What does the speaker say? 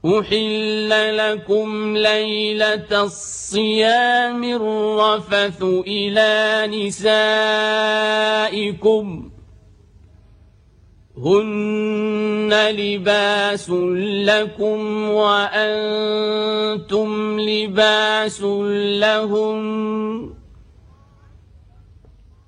أحل لكم ليلة الصيام الرفث إلى نسائكم هن لباس لكم وأنتم لباس لهن